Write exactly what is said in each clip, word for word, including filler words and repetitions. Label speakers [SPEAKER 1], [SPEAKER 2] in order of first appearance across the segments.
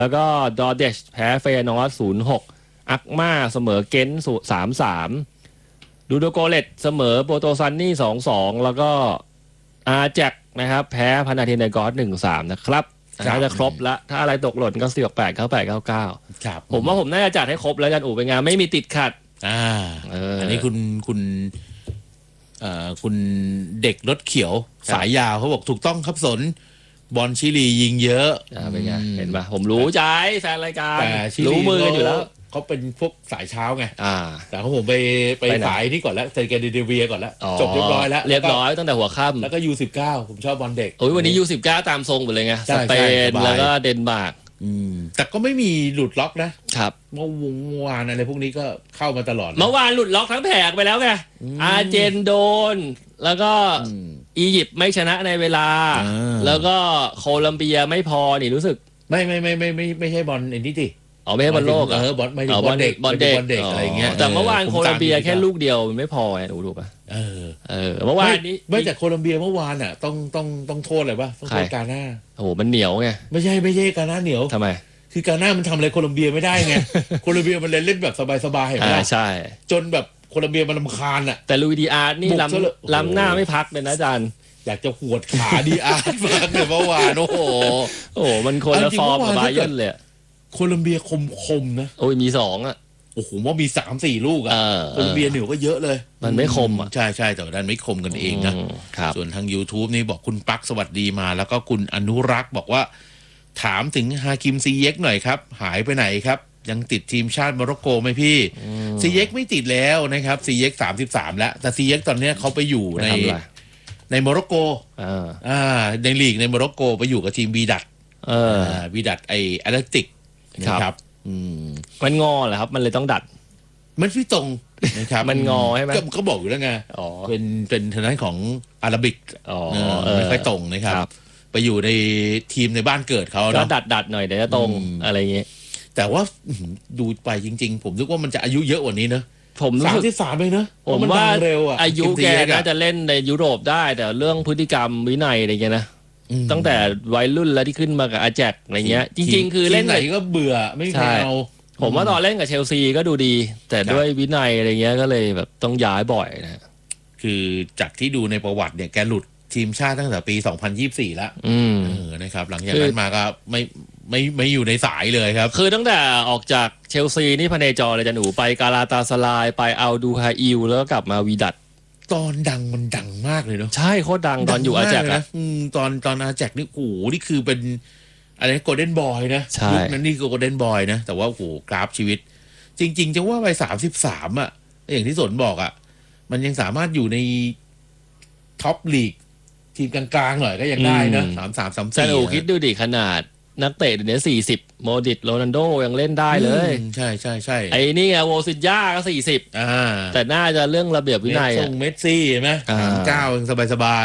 [SPEAKER 1] แล้วก็ดอเดชแพ้เฟยนอร์ ศูนย์หก อักมาเสมอเกนต์ สามสาม ดูโดโกเลตเสมอโปโตซันนี่ สองสอง แล้วก็อาแจ็คนะครับแพ้พันนาเทนไดกอส หนึ่งสาม นะครับน่าจะครบแล้วถ้าอะไรตกหล่นก็สี่ แปด เก้า แปด เก้า เก้าครับผมว่าผมน่าจะจัดให้ครบแล้วกันอู่เป็นงานไม่มีติดขัด
[SPEAKER 2] อ่าเอออันนี้คุณคุณเอ่อคุณเด็กรถเขียวสายยาวเขาบอกถูกต้องครับสนบอลชิลียิงเยอะ
[SPEAKER 1] อ่าเป็นไงเห็นป่ะผมรู้ใจแฟนรายการรู้มืออยู่แล้ว
[SPEAKER 2] เขาเป็นพวกสายเช้าไงอ่าแต่เขาผมไปไปสายนี่ก่อนแล้วเซอร์เกเดเวียก่อนแล้วจบเรียบร้อยแล้ว
[SPEAKER 1] เรียบร้อยตั้งแต่หัวค่ำ
[SPEAKER 2] แล้วก็ ยู สิบเก้า ผมชอบบอลเด็ก
[SPEAKER 1] โอ้ยวันนี้ ยู สิบเก้า ตามทรงหมดเลยไงสเปนแล้วก็เดนมาร์ก
[SPEAKER 2] แต่ก็ไม่มีหลุดล็อกนะครับเมื่อวานอะไรพวกนี้ก็เข้ามาตลอด
[SPEAKER 1] เมื่อวานหลุดล็อกทั้งแผงไปแล้วไงอาร์เจนโดนแล้วก็อียิปต์ไม่ชนะในเวลาแล้วก็โคลัมเบียไม่พอนี่รู้สึก
[SPEAKER 2] ไม่ไม่ไม่ไม่ไม่ไม่ใช่บอลเอ็นดีที
[SPEAKER 1] อ๋อไม่ใช่บอลโลก
[SPEAKER 2] เออบอลไม่ใช่บอลเด็ก
[SPEAKER 1] บอลเด็ก
[SPEAKER 2] อะไรเงี้ย
[SPEAKER 1] แต่เมื่อวานโคลัมเบียแค่ลูกเดียวมันไม่พอไงถูกถูกป่ะเออเออเมื่อวานนี้
[SPEAKER 2] ไม่จากโคลัมเบียเมื่อวานอ่ะต้องต้องต้องโทษอะไรป่ะต้องโทษกาหน้า
[SPEAKER 1] โอ้โหมันเหนียวไง
[SPEAKER 2] ไม่ใช่ไม่ใช่กาหน้าเหนียว
[SPEAKER 1] ทำไม
[SPEAKER 2] คือกาหน้ามันทำอะไรโคลัมเบียไม่ได้ไงโคลัมเบียมันเล่นเล่นแบบสบายๆเห็นไหม
[SPEAKER 1] ใช่
[SPEAKER 2] จนแบบโคลัมเบียมันรำคาญอ่ะ
[SPEAKER 1] แต่ลุยดีอาร์นี่ล้ำล้ำหน้าไม่พักเลยนะอาจารย์
[SPEAKER 2] อยากจะหวดขาดีอาร์มากเลยเมื่อวานโอ้โห
[SPEAKER 1] โอ้มันคนละฟอร์มกับบาเยิร์นเลย
[SPEAKER 2] โคลัมเบียคมคมนะ
[SPEAKER 1] โอ้ยมีสองอ่ะ
[SPEAKER 2] โอ้โหว่ามีสามสี่ลูกอ่ะโคลัมเบียเหนียวก็เยอะเลย
[SPEAKER 1] มันไม่คมอ่ะ
[SPEAKER 2] ใช่ใช่แต่ด้านไม่คมกันเองนะส่วนทาง YouTube นี่บอกคุณปักสวัสดีมาแล้วก็คุณอนุรักษ์บอกว่าถามถึงฮาคิมซีเย็กหน่อยครับหายไปไหนครับยังติดทีมชาติโมร็อกโกไหมพี่ซีเย็กไม่ติดแล้วนะครับซีเย็กสามสิบสามแล้วแต่ซีเย็กตอนนี้เขาไปอยู่ในในโมร็อกโกอ่าในลีกในโมร็อกโกไปอยู่กับทีมวีดัตวีดัตไอแอตเลติกนะครับ
[SPEAKER 1] มันงอเหรอครับมันเลยต้องดัด
[SPEAKER 2] มันพี่ตรงนะครับ
[SPEAKER 1] มันงอใช่ไหม
[SPEAKER 2] ก็บอกอยู่แล้วไงเป็นเป็นทางด้านของอาราบิกไม่ค่อยตรงนะครับไปอยู่ในทีมในบ้านเกิดเขา
[SPEAKER 1] ก็ดัดดัดหน่อยเดี๋ยวจะตรงอะไรเงี้ย
[SPEAKER 2] แต่ว่าดูไปจริงๆผมนึกว่ามันจะอายุเยอะกว่านี้นะ
[SPEAKER 1] ผม
[SPEAKER 2] สามที่สามเลยนะ
[SPEAKER 1] ผมว่าอายุแกน่าจะเล่นในยุโรปได้แต่เรื่องพฤติกรรมวินัยอะไรเงี้ยนะตั้งแต่วัยรุ่นแล้วที่ขึ้นมากับอาแจกอะไรเงี้ยจริงๆคือเล่น
[SPEAKER 2] ไหนก็เบื่อไม่เอา
[SPEAKER 1] ผมว่าตอนเล่นกับเชลซีก็ดูดีแต่ด้วยวินัยอะไรเงี้ยก็เลยแบบต้องย้ายบ่อยนะ
[SPEAKER 2] คือจากที่ดูในประวัติเนี่ยแกหลุดทีมชาติตั้งแต่ปีสองพันยี่สิบสี่แล้วเออนะครับหลังจากนั้นมาก็ไม่ไม่ไม่อยู่ในสายเลยครับ
[SPEAKER 1] คือตั้งแต่ออกจากเชลซีนี่พเนจรเลยจะหนูไปกาลาตาสลายไปอัลดูฮาอิลแล้วก็กลับมาวีดัต
[SPEAKER 2] ตอนดังมันดังมากเลยเนาะ
[SPEAKER 1] ใช่โคตรดังตอนอยู่อาแจกนะ
[SPEAKER 2] ตอนตอนอาแจกนี่โอ้โหนี่คือเป็นอะไรโกลเด้นบอยนะยุคนั้นนี่คือโกลเด้นบอยนะแต่ว่าโอ้โหกราฟชีวิตจริงๆจะว่าไปสามสิบสามอ่ะอย่างที่สนบอกอ่ะมันยังสามารถอยู่ในท็อปลีกทีมกลางๆหน่อยก็ยังได้นะสามสามสามสี่
[SPEAKER 1] แต่โอ้คิดดูดิขนาดนักเตะเดี๋ยวนี้สี่สิบโมดิตโรนัลโดยังเล่นได้เลย
[SPEAKER 2] ใช่ใช่ใช่
[SPEAKER 1] ไอ้นี่ไงโวซิญ่าก็สี่สิบแต่น่าจะเรื่องระเบียบวินัย
[SPEAKER 2] ส่งเมสซี่ไหมเก้ายังสบายสบาย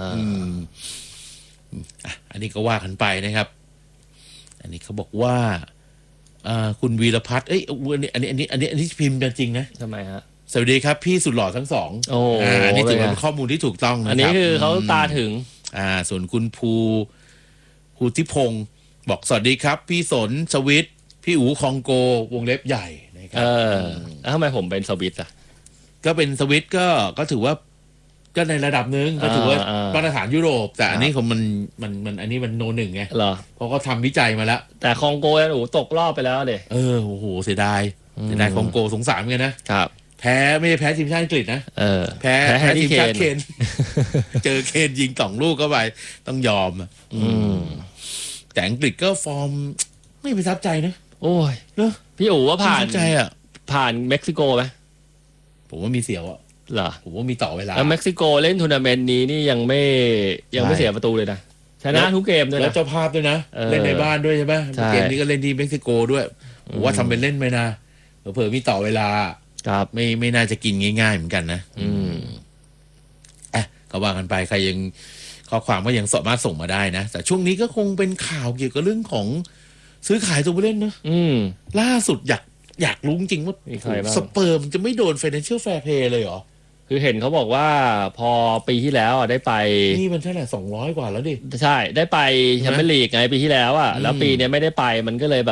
[SPEAKER 2] อันนี้ก็ว่ากันไปนะครับอันนี้เขาบอกว่าคุณวีรพัฒน์เอ้ยอันนี้อันนี้อันนี้อันนี้พิมพ์จริงนะ
[SPEAKER 1] ทำไมฮะ
[SPEAKER 2] สวัสดีครับพี่สุดหล่อทั้งสอง
[SPEAKER 1] โอ้
[SPEAKER 2] อันนี้ถือเป็นข้อมูลที่ถูกต้องนะครับ
[SPEAKER 1] อันนี้คือเขาตาถึง
[SPEAKER 2] อ่าส่วนคุณภูภูทิพงศ์บอกสวัสดีครับพี่สนสวิตพี่อู๋คองโกวงเล็บใหญ่นะครับ
[SPEAKER 1] เออแล้วทำไมผมเป็นสวิตอ่ะ
[SPEAKER 2] ก็เป็นสวิตก็ก็ถือว่าก็ในระดับหนึ่งก็ถือว่ามาตรฐานยุโรปแต่อันนี้ของมันมันมันอันนี้มันโนหนึ่งไง
[SPEAKER 1] เหรอ
[SPEAKER 2] เพราะเขาทำวิจัยมาแล้ว
[SPEAKER 1] แต่คองโกโอ้ตกรอบไปแล้วเด็
[SPEAKER 2] เออโอ้โหเสียดายเสียดายคองโกสงสารกันนะครับแพ้ไม่ใช่แพ้ทีมชาติอังกฤษนะ
[SPEAKER 1] เออ
[SPEAKER 2] แพ้แพ้ทีมชาติเคนเจอเคนยิงสองลูกเข้าไปต้องยอมอืมแต่อังกฤษก็ฟอร์มไม่ประทับใจนะ
[SPEAKER 1] โอ้ยเนอะพี่อู๋ว่าผ่าน
[SPEAKER 2] ใจอ่ะ
[SPEAKER 1] ผ่านเม็กซิโกไหม
[SPEAKER 2] ผมว่ามีเสียวอ่ะ
[SPEAKER 1] เหรอ
[SPEAKER 2] ผมว่ามีต่อเวลา
[SPEAKER 1] แล้วเม็กซิโกเล่นทัวร์นาเมนต์นี้นี่ยังไม่ยังไม่เสียประตูเลยนะชนะทุกเกมด้วยนะ
[SPEAKER 2] แล้วเจ้าภาพด้วยนะเล่นในบ้านด้วยใช่ไหมเกมนี้ก็เล่นที่เม็กซิโกด้วยผมว่าทำเป็นเล่นไปนะเผื่อมีต่อเวลา
[SPEAKER 1] ครับ
[SPEAKER 2] ไม่ไม่น่าจะกินง่ายๆเหมือนกันนะอืมอ่ะก็ว่ากันไปใครยังข้อความก็ยังสามารถส่งมาได้นะแต่ช่วงนี้ก็คงเป็นข่าวเกี่ยวกับเรื่องของซื้อขายตัวผู้เล่นนะ
[SPEAKER 1] อืม
[SPEAKER 2] ล่าสุดอยากอยากรู้จริงว่าสเปิร์มจะไม่โดน Financial Fair Play เลยเหรอ
[SPEAKER 1] คือเห็นเขาบอกว่าพอปีที่แล้วอ่ะได้ไป
[SPEAKER 2] นี่มันเท่าไหร่สองร้อยกว่าแล้วดิ
[SPEAKER 1] ใช่ได้ไปแชมเปี้ยนลีกไงปีที่แล้วอ่ะแล้วปีนี้ไม่ได้ไปมันก็เลยแบบ